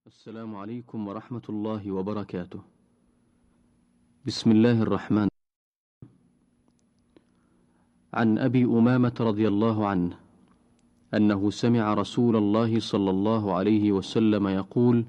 السلام عليكم ورحمة الله وبركاته. بسم الله الرحمن. عن أبي أمامة رضي الله عنه أنه سمع رسول الله صلى الله عليه وسلم يقول: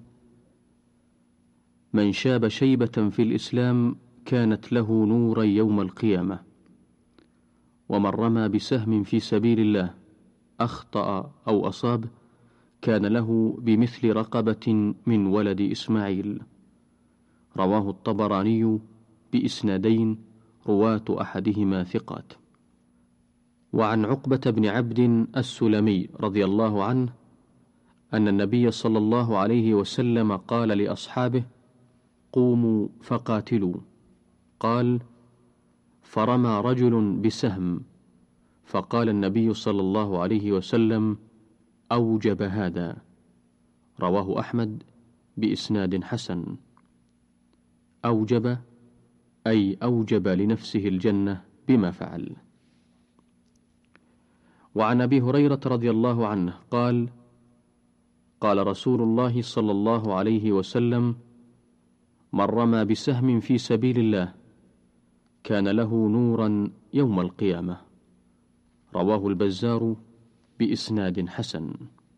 من شاب شيبة في الإسلام كانت له نورا يوم القيامة، ومن رمى بسهم في سبيل الله أخطأ أو أصاب كان له بمثل رقبة من ولد إسماعيل. رواه الطبراني بإسنادين رواة أحدهما ثقات. وعن عقبة بن عبد السلمي رضي الله عنه أن النبي صلى الله عليه وسلم قال لأصحابه: قوموا فقاتلوا. قال: فرمى رجل بسهم، فقال النبي صلى الله عليه وسلم: أوجب هذا. رواه أحمد بإسناد حسن. أوجب أي أوجب لنفسه الجنة بما فعل. وعن أبي هريرة رضي الله عنه قال: قال رسول الله صلى الله عليه وسلم: من رمى بسهم في سبيل الله كان له نورا يوم القيامة. رواه البزار بإسناد حسن.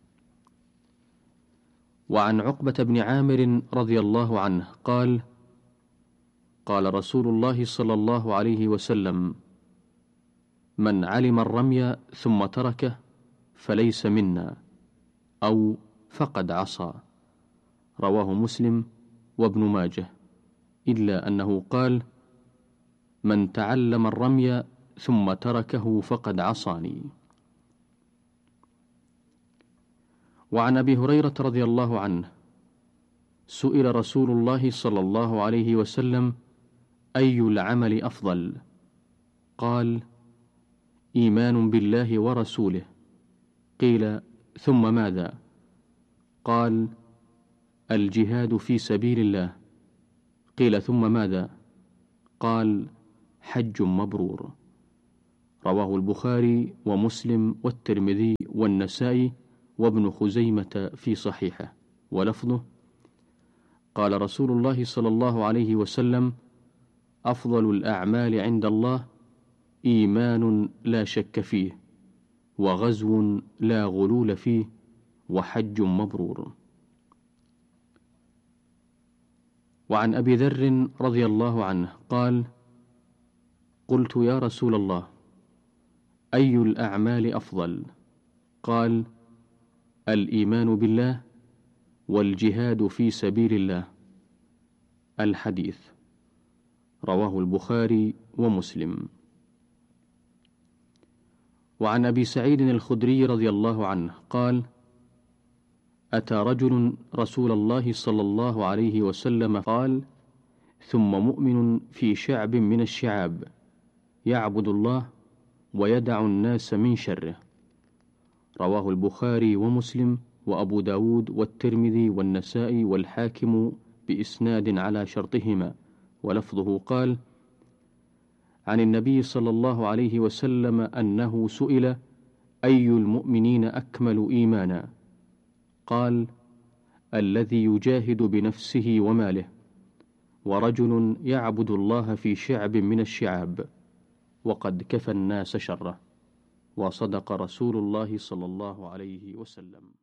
وعن عقبة بن عامر رضي الله عنه قال: قال رسول الله صلى الله عليه وسلم: من علم الرمي ثم تركه فليس منا، أو فقد عصى. رواه مسلم وابن ماجه، إلا أنه قال: من تعلم الرمي ثم تركه فقد عصاني. وعن أبي هريرة رضي الله عنه سئل رسول الله صلى الله عليه وسلم: أي العمل أفضل؟ قال: إيمان بالله ورسوله. قيل: ثم ماذا؟ قال: الجهاد في سبيل الله. قيل: ثم ماذا؟ قال: حج مبرور. رواه البخاري ومسلم والترمذي والنسائي وابن خزيمة في صحيحه، ولفظه: قال رسول الله صلى الله عليه وسلم: أفضل الأعمال عند الله إيمان لا شك فيه، وغزو لا غلول فيه، وحج مبرور. وعن أبي ذر رضي الله عنه قال: قلت يا رسول الله، أي الأعمال أفضل؟ قال: الإيمان بالله والجهاد في سبيل الله. الحديث. رواه البخاري ومسلم. وعن أبي سعيد الخدري رضي الله عنه قال: أتى رجل رسول الله صلى الله عليه وسلم قال: ثم مؤمن في شعب من الشعاب يعبد الله ويدع الناس من شره. رواه البخاري ومسلم وأبو داود والترمذي والنسائي والحاكم بإسناد على شرطهما، ولفظه قال: عن النبي صلى الله عليه وسلم أنه سئل: أي المؤمنين أكمل إيمانا؟ قال: الذي يجاهد بنفسه وماله، ورجل يعبد الله في شعب من الشعاب، وقد كفى الناس شره. وصدق رسول الله صلى الله عليه وسلم.